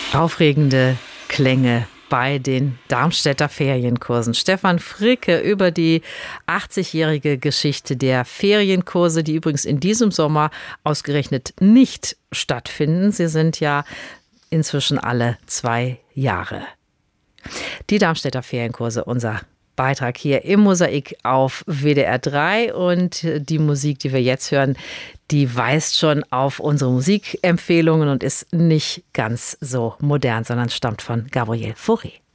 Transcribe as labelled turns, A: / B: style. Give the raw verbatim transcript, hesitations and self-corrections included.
A: Aufregende Klänge bei den Darmstädter Ferienkursen. Stefan Fricke über die achtzigjährige Geschichte der Ferienkurse, die übrigens in diesem Sommer ausgerechnet nicht stattfinden. Sie sind ja inzwischen alle zwei Jahre. Die Darmstädter Ferienkurse, unser Beitrag hier im Mosaik auf W D R drei, und die Musik, die wir jetzt hören, die weist schon auf unsere Musikempfehlungen und ist nicht ganz so modern, sondern stammt von Gabriel Fauré.